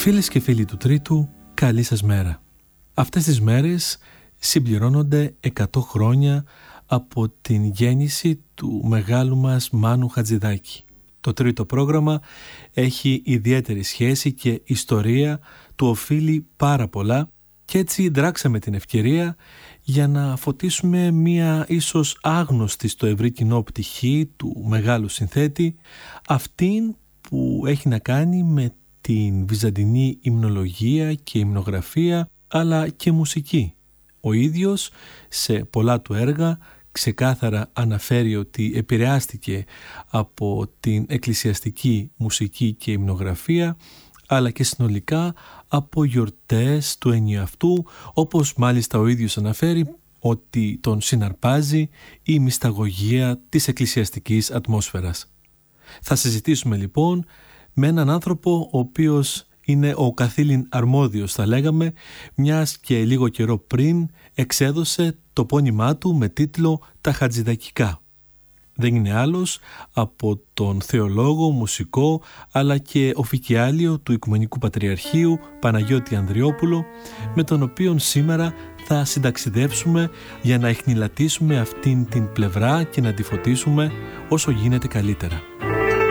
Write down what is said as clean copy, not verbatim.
Φίλες και φίλοι του Τρίτου, καλή σας μέρα. Αυτές τις μέρες συμπληρώνονται 100 χρόνια από την γέννηση του μεγάλου μας Μάνου Χατζηδάκη. Το τρίτο πρόγραμμα έχει ιδιαίτερη σχέση και ιστορία, του οφείλει πάρα πολλά και έτσι δράξαμε την ευκαιρία για να φωτίσουμε μία ίσως άγνωστη στο ευρύ κοινό πτυχή του μεγάλου συνθέτη, αυτήν που έχει να κάνει με την βυζαντινή υμνολογία και υμνογραφία αλλά και μουσική. Ο ίδιος σε πολλά του έργα ξεκάθαρα αναφέρει ότι επηρεάστηκε από την εκκλησιαστική μουσική και υμνογραφία αλλά και συνολικά από γιορτές του ενιαυτού, όπως μάλιστα ο ίδιος αναφέρει ότι τον συναρπάζει η μυσταγωγία της εκκλησιαστικής ατμόσφαιρας. Θα συζητήσουμε λοιπόν με έναν άνθρωπο ο οποίος είναι ο καθήλυν αρμόδιος, θα λέγαμε, μιας και λίγο καιρό πριν εξέδωσε το πόνημά του με τίτλο «Τα Χατζηδακικά». Δεν είναι άλλος από τον θεολόγο, μουσικό αλλά και οφικιάλιο του Οικουμενικού Πατριαρχείου Παναγιώτη Ανδριόπουλο, με τον οποίον σήμερα θα συνταξιδεύσουμε για να εχνηλατήσουμε αυτήν την πλευρά και να τη φωτίσουμε όσο γίνεται καλύτερα.